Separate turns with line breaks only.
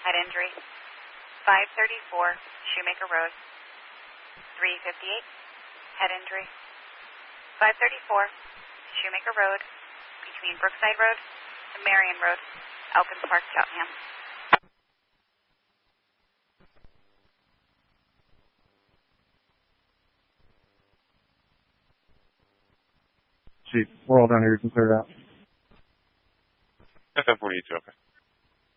head injury. 534 Shoemaker Road. 358, head injury. 534 Shoemaker Road, between Brookside Road and Marion Road, Elkins Park, Cheltenham.
Chief, we're all down here. You can clear it out.
FM 42, okay.